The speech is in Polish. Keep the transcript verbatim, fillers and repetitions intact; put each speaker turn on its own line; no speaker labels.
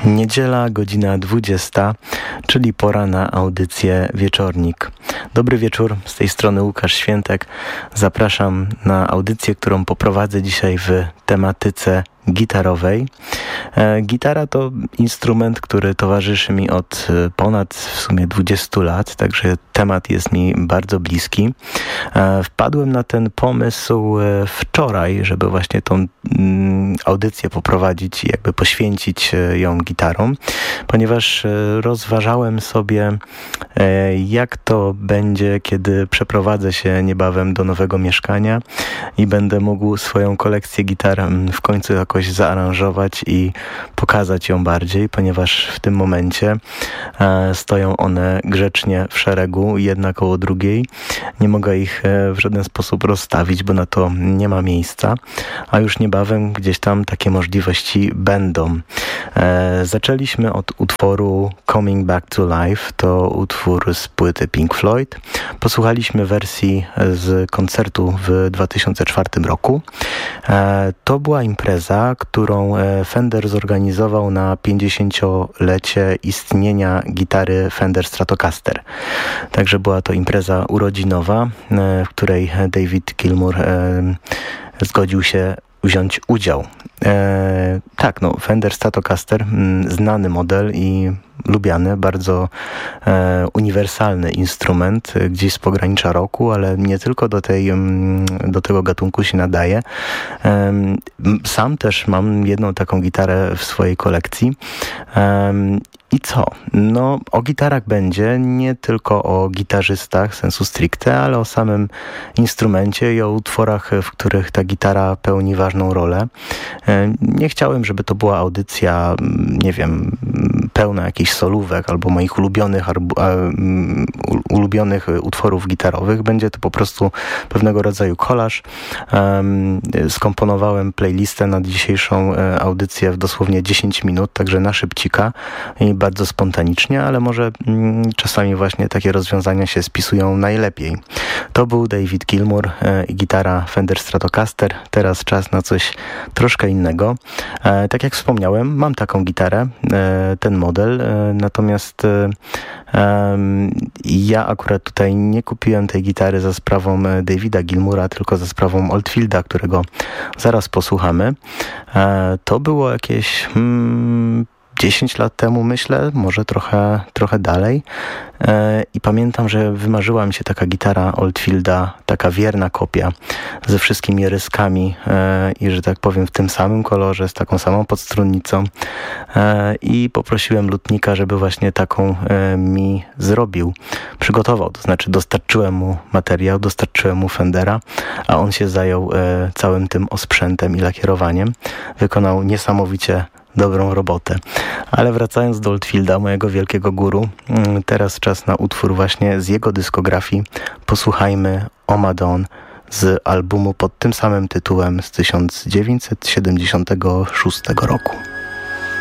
Niedziela, godzina dwudziesta, czyli pora na audycję Wieczornik. Dobry wieczór, z tej strony Łukasz Świętek. Zapraszam na audycję, którą poprowadzę dzisiaj w tematyce gitarowej. E, gitara to instrument, który towarzyszy mi od ponad w sumie dwudziestu lat, także temat jest mi bardzo bliski. E, wpadłem na ten pomysł e, wczoraj, żeby właśnie tą mm, audycję poprowadzić i jakby poświęcić e, ją gitarom, ponieważ e, rozważałem sobie, e, jak to będzie, kiedy przeprowadzę się niebawem do nowego mieszkania i będę mógł swoją kolekcję gitar w końcu jakoś zaaranżować i pokazać ją bardziej, ponieważ w tym momencie e, stoją one grzecznie w szeregu, jedna koło drugiej. Nie mogę ich e, w żaden sposób rozstawić, bo na to nie ma miejsca, a już niebawem gdzieś tam takie możliwości będą. E, zaczęliśmy od utworu Coming Back to Life, to utwór z płyty Pink Floyd. Posłuchaliśmy wersji z koncertu w dwa tysiące czwartym roku. E, to była impreza, którą Fender zorganizował na pięćdziesięciolecie istnienia gitary Fender Stratocaster. Także była to impreza urodzinowa, w której David Gilmour zgodził się wziąć udział. E, tak, no Fender Stratocaster, znany model i lubiany, bardzo e, uniwersalny instrument, gdzieś z pogranicza rocku, ale nie tylko do, tej, do tego gatunku się nadaje. E, sam też mam jedną taką gitarę w swojej kolekcji. E, I co? No, o gitarach będzie, nie tylko o gitarzystach sensu stricte, ale o samym instrumencie i o utworach, w których ta gitara pełni ważną rolę. Nie chciałem, żeby to była audycja, nie wiem, pełna jakichś solówek albo moich ulubionych, ulubionych utworów gitarowych. Będzie to po prostu pewnego rodzaju kolaż. Skomponowałem playlistę na dzisiejszą audycję w dosłownie dziesięć minut, także na szybcika i bardzo spontanicznie, ale może mm, czasami właśnie takie rozwiązania się spisują najlepiej. To był David Gilmour e, i gitara Fender Stratocaster. Teraz czas na coś troszkę innego. E, tak jak wspomniałem, mam taką gitarę, e, ten model, e, natomiast e, e, ja akurat tutaj nie kupiłem tej gitary za sprawą Davida Gilmoura, tylko za sprawą Oldfielda, którego zaraz posłuchamy. E, to było jakieś hmm, dziesięć lat temu, myślę, może trochę, trochę dalej. E, I pamiętam, że wymarzyła mi się taka gitara Oldfielda, taka wierna kopia, ze wszystkimi ryskami e, i, że tak powiem, w tym samym kolorze, z taką samą podstrunnicą. E, I poprosiłem lutnika, żeby właśnie taką e, mi zrobił, przygotował. To znaczy dostarczyłem mu materiał, dostarczyłem mu Fendera, a on się zajął e, całym tym osprzętem i lakierowaniem. Wykonał niesamowicie dobrą robotę. Ale wracając do Oldfielda, mojego wielkiego guru, teraz czas na utwór właśnie z jego dyskografii. Posłuchajmy O Madone z albumu pod tym samym tytułem z tysiąc dziewięćset siedemdziesiątego szóstego roku.